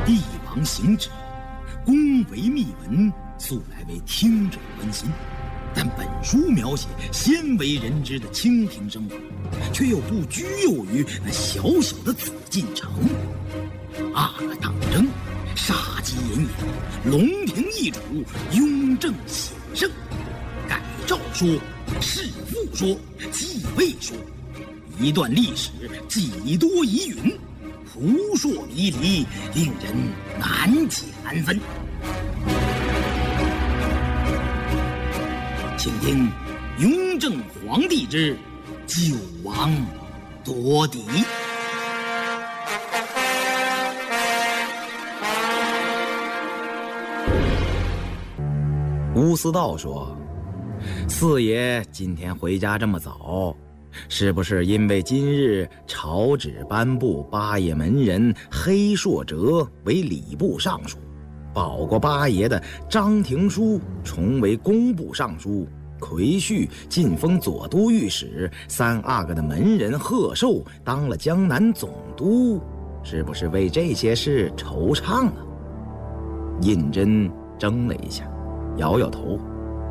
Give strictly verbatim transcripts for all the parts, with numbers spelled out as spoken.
帝王行止，恭维密文，素来为听者关心。但本书描写鲜为人知的清贫生活，却又不拘囿于那小小的紫禁城。阿哥党争，杀机隐隐，龙庭易主，雍正显圣。改诏说，弑父说，继位说，一段历史几多疑云，扑朔迷离，令人难解难分。请听雍正皇帝之九王夺嫡。 乌思道说，四爷今天回家这么早，是不是因为今日朝旨颁布八爷门人黑硕哲为礼部尚书，保过八爷的张廷书重为工部尚书，魁婿晋封左都御史，三阿哥的门人贺寿当了江南总督，是不是为这些事惆怅啊？胤禛怔了一下，摇摇头。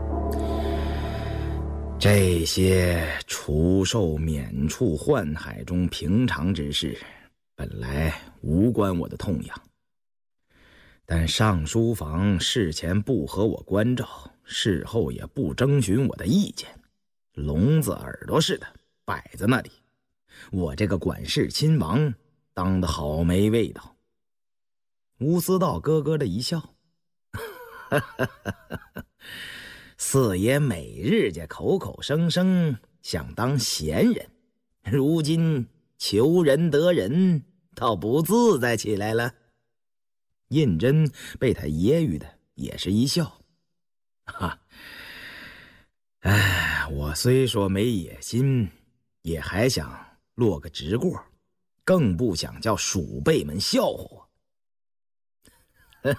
这些除授免处宦海中平常之事，本来无关我的痛痒。但上书房事前不和我关照，事后也不征询我的意见，聋子耳朵似的摆在那里，我这个管事亲王当得好没味道。乌思道咯咯的一笑，四爷每日家口口声声想当贤人，如今求人得人，倒不自在起来了。胤禛被他揶揄的也是一笑，哈，哎，我虽说没野心，也还想落个直过，更不想叫鼠辈们笑话我。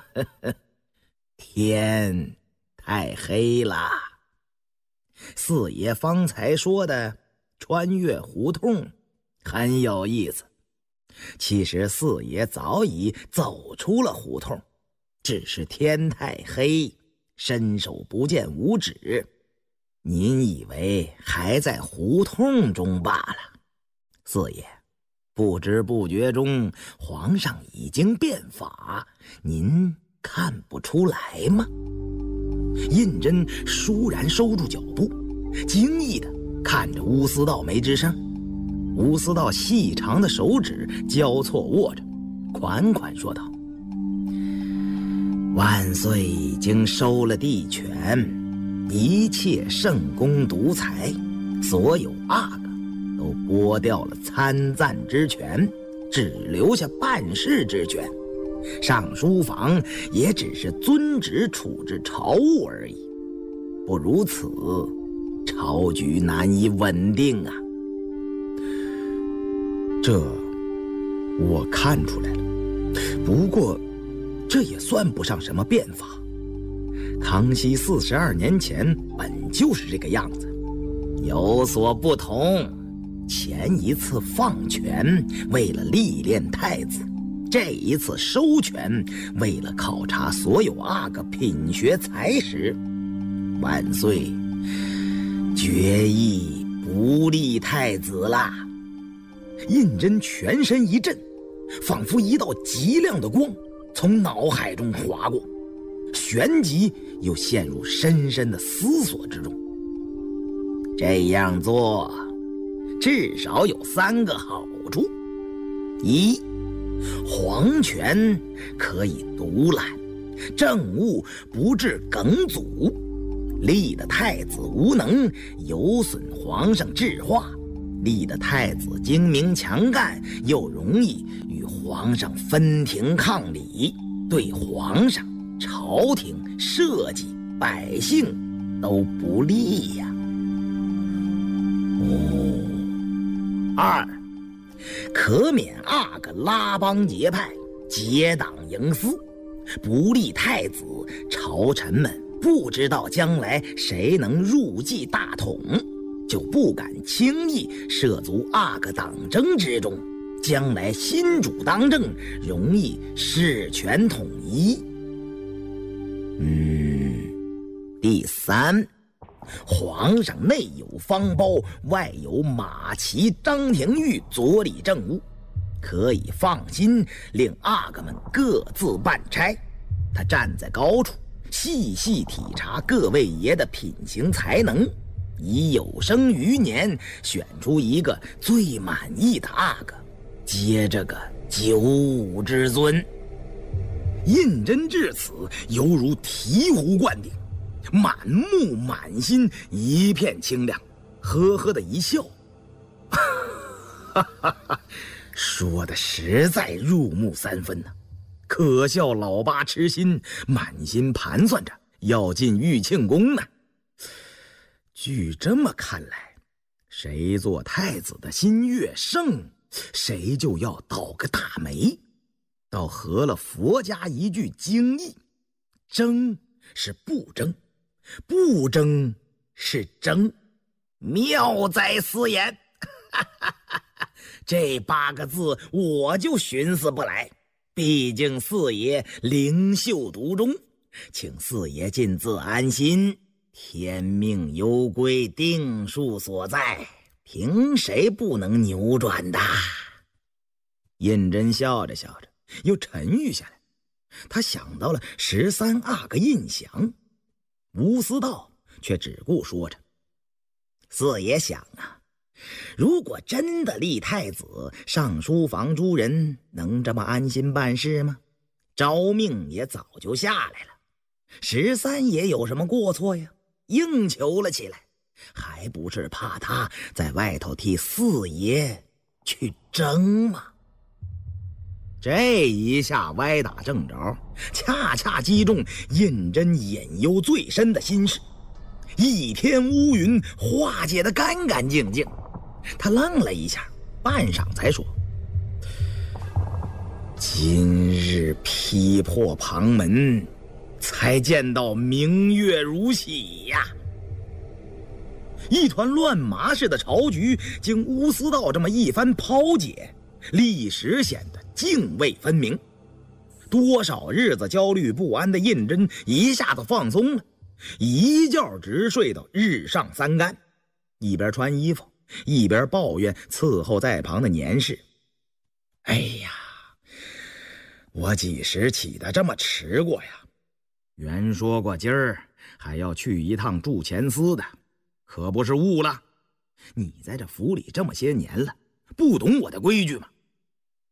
天太黑了，四爷方才说的穿越胡同很有意思。其实四爷早已走出了胡同，只是天太黑，伸手不见五指，您以为还在胡同中罢了。四爷，不知不觉中皇上已经变法，您看不出来吗？胤禛倏然收住脚步，惊异地看着乌思道眉之上。乌思道细长的手指交错握着，款款说道：万岁已经收了帝权，一切圣公独裁，所有阿哥都剥掉了参赞之权，只留下办事之权。上书房也只是遵旨处置朝务而已，不如此，朝局难以稳定啊。这我看出来了，不过这也算不上什么变法。康熙四十二年前本就是这个样子，有所不同。前一次放权为了历练太子，这一次收权为了考察所有阿哥品学才识。万岁决意不立太子啦！胤禛全身一震，仿佛一道极亮的光从脑海中划过，旋即又陷入深深的思索之中。这样做至少有三个好处：一，皇权可以独揽，政务不致梗阻，立的太子无能，有损皇上治化；立的太子精明强干，又容易与皇上分庭抗礼，对皇上、朝廷、社稷、百姓都不利呀。哦，二，可免阿哥拉帮结派，结党营私，不立太子，朝臣们不知道将来谁能入继大统，就不敢轻易涉足阿哥党争之中， 将来新主当政，容易事权统一。嗯，第三，皇上内有方苞，外有马齐、张廷玉佐理政务，可以放心令阿哥们各自办差。他站在高处，细细体察各位爷的品行才能，以有生余年选出一个最满意的阿哥，接这个九五之尊。胤禛至此，犹如醍醐灌顶，满目满心一片清亮，呵呵的一笑，哈哈哈，说的实在入木三分呢、啊。可笑老八痴心，满心盘算着要进玉庆宫呢。据这么看来，谁做太子的心越盛，谁就要倒个大霉。倒合了佛家一句经义：争是不争，不争是争，妙哉斯言！这八个字我就寻思不来，毕竟四爷灵秀独钟，请四爷尽自安心。天命攸归，定数所在，凭谁不能扭转的？胤禛笑着笑着，又沉郁下来。他想到了十三阿哥胤祥，吴思道却只顾说着：“四爷想啊，如果真的立太子，上书房诸人能这么安心办事吗？诏命也早就下来了，十三爷有什么过错呀？硬求了起来，还不是怕他在外头替四爷去争吗？”这一下歪打正着，恰恰击中胤禛隐忧最深的心事，一天乌云化解得干干净净。他愣了一下，半晌才说：“今日劈破旁门，才见到明月如洗呀！”一团乱麻似的朝局，经乌思道这么一番抛解，立时显得泾渭分明。多少日子焦虑不安的胤禛一下子放松了，一觉直睡到日上三竿，一边穿衣服一边抱怨伺候在旁的年事：“哎呀，我几时起得这么迟过呀？原说过今儿还要去一趟驻前司的，可不是误了。你在这府里这么些年了，不懂我的规矩吗？